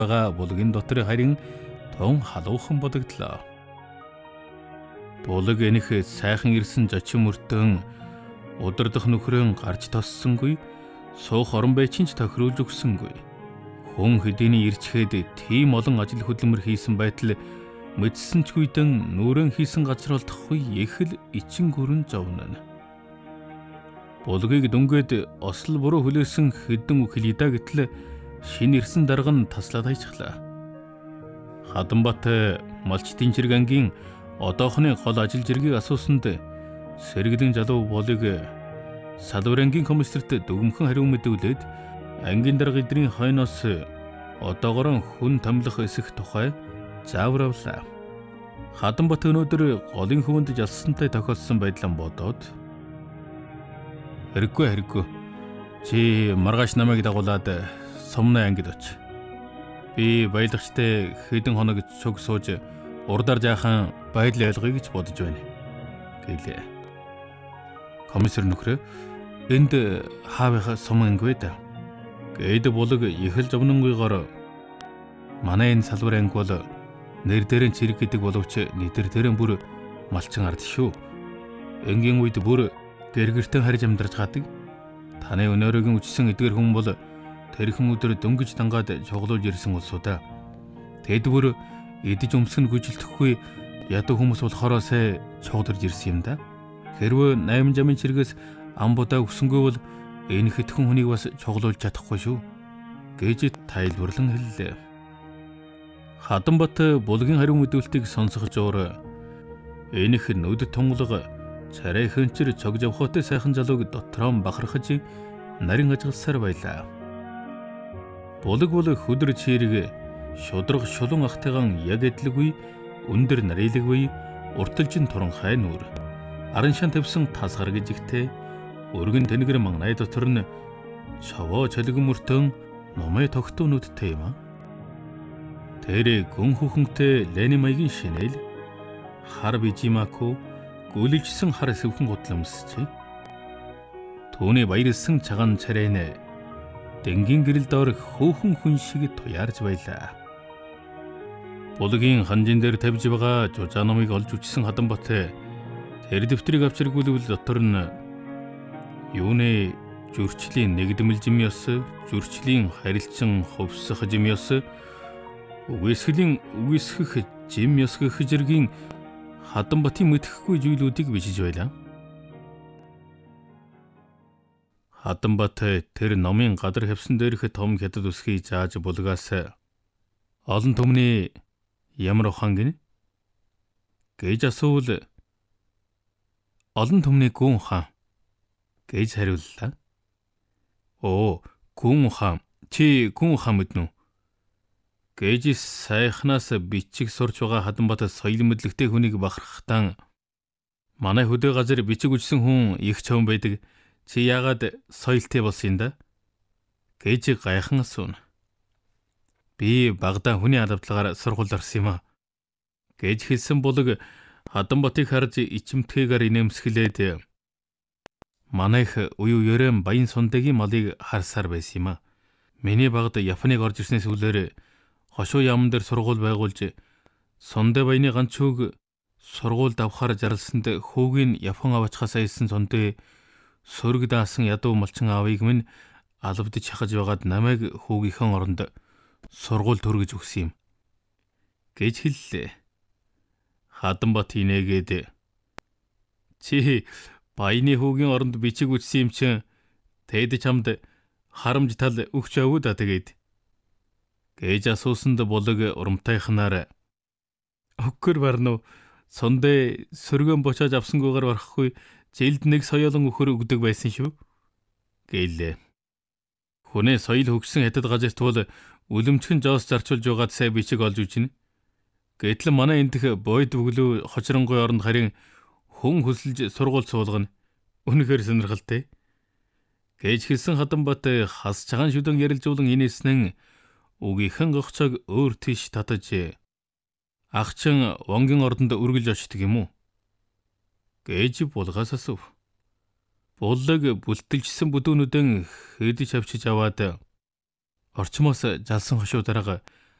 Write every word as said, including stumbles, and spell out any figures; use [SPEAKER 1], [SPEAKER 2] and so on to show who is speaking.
[SPEAKER 1] байгаа булгийн дотор харин тун халуухан бодогдлоо. Булг энэх сайхан ирсэн зочин мөртөн удирдах нөхрөн гарч тоссонгүй, суух орон байчин ч тохируулж өгсөнгүй. Хүн хэдийний ирчгээд тийм олон ажил хөдөлмөр хийсэн байтал мэдсэн ч гүйдэн нүрэн хийсэн газар олдохгүй их л ичин гүрэн зовнона. Булгийг дүнгээд осол буруу хүлээсэн хэдэн үг хэлийдаа гэтэл шин ирсэн дарга нь таслаад хайчихлаа. Хатанбат малчтын жирэг ангийн одоохны гол ажил жиргийг асуусанд сэргэлэн залуу булыг салбар ангийн комиссарт дүгмхэн хариу мэдүүлээд ангийн дарга эдрийн хойноос одоогоор хүн томлох эсэх тухай заавар авлаа. Хатанбат өнөөдөр голын хөвөнд жалсантай тохиолдсон байдлаа бодоод "Хэрэггүй хэрэггүй. Чи маргааш намайг дагуулад Сумны ангид оч. Би баялагчтай хэдэн хоног цуг сууж урдаар жаахан байдал ойлгоё гэж бодож байна" гэлээ. Комиссар нөхрөө "Энд хаавынхаа сум анги вэ?" Гээд булаг их л зовнонгойгоор "Манай энэ салбар анги бол нэр дээрэн цэрэг гэдэг боловч нийтэр дээрэн бүр малчин ард шүү. Энгийн үед бүр гэргэртэн харж амьдарч гадаг. Таны өнөөрөгийн үчсэн эдгэр хүн бол тэрхэн өдөр дөнгөж дангаад чуглуулж ирсэн улсуудаа. Тэд бүр идэж өмсгөн гүйжилдэхгүй ядуу хүмүүс болохоор сая чуглуулж ирсэн юм да. Хэрвээ найман жамын чиргээс амбудаа өсөнгөө бол энэ хэдхэн хүнийг бас чуглуулж чадахгүй шүү гэж тайлбарлан хэллээ. Хатанбат булгийн хариу мэдүүлтийг сонсох зуур энэх нүд тунгалаг царай хөнчөр цог завхоотой сайхан залууг дотроо бахархаж нарийн ажигласаар байлаа. Булаг бол хөдөр чирэг шудраг шулуун ахтайгаан яг эдлэггүй өндөр нарийлаггүй урталжин туранхай нүр арын шан тавьсан тасгар гэж ихтэй өргөн тэнгэр мангай дотор нь цовоо чалгэн мөртөн номой тогтуу нүдтэй юм а. Тэр гүн хүүхэнтэй Ленин маягийн шинэл хар бижимако гүлжсэн хар сэвхэн гутламсчээ. Түүний баярлсан цагаан царайнэ дэнгийн гэрэл доор хөөхөн хүн шиг туяарж байлаа. Булгийн ханжин дээр тавьж байгаа жужаа номыг олж үчсэн Хатанбат тэр дэвтрийг авчиргүүлвэл дотор нь юуны зөрчлийн нэгдмэл жимёс, зөрчлийн харилцан ховсох жимёс, үгүйсгэлийн үгүйсгэх жимёс гэх зэргийн Хатанбатын мэдхгүй зүйлүүдийг бичиж байлаа. Хатанбат тэр номын гадар хавсан дээрх том хятад үсгийг зааж булгаас олон түмний ямар ухаан гинэ гэж асуувал олон түмний гүн ухаан гэж хариуллаа. "Оо, гүн ухаан. Чи гүн ухаан мэднэ үү?" гэж сайхнаас бичиг сурч байгаа Хатанбат соёл мэдлэгтэй хүнийг бахархтан "Манай хөдөө газар бичиг үжсэн хүн их човн байдаг. Чи яагаад соёлтой болсон юм да?" гэж гайхан асууна. "Би багада хүний алавдлагаар сургуульд орсон юм а" гэж хэлсэн булаг Хатанбатыг харж ичимтгээгээр инээмсэглээд "Манайх уян уярын баян сундагийн малыг харсаар байсан юм а. Миний багад Японыг орж ирснээс үлээр хошуу яамн дээр сургууль байгуулж сундай баяны ганц хүүг сургуульд авахаар зарлсанд хүүгийн Япон аваачхаас айсан сундаа сөрөг даасан ядуу малчин аавыг минь алавдж хахаж байгаад намайг хүүгийнхэн оронд сургууль төргөж өгсөн юм" гэж хэллээ. Хатанбат инээгээд "Чи баяны хүүгийн оронд бичиг үчсэн юм чин тэд чамд харамж тал өгч авуу да тэгээд" гэж асуусанд булаг урамтайхнаар "Өгөхөр барна уу? Сундаа сөргөн бочоож авсангүйгээр барахгүй жилд нэг соёолон өхөр өгдөг байсан шүү" гэлээ. Хүнээ соёл хөгжсөн хятад газарт бол үлэмчгэн жоос зарчулж байгаад сая бичиг олж үжинэ. Гэтэл манай эндх бойд бүглүү хожронгой оронд харин хүн хөсөлж сургууль суулгана. Үнэхээр сонирхолтой гэж хэлсэн Хатанбат хас чагаан шүдэн ярилцуулан инээснэн үгийнхэн гогцоог өөр тийш татаж "Ахчин вонгийн ордонд үргэлж очдөг юм уу?" гэж булгаас асуув. Булаг бүлтэлжсэн бүдүүнүүдэн хэдэж авчиж аваад орчмоос жалсан хошуу дарга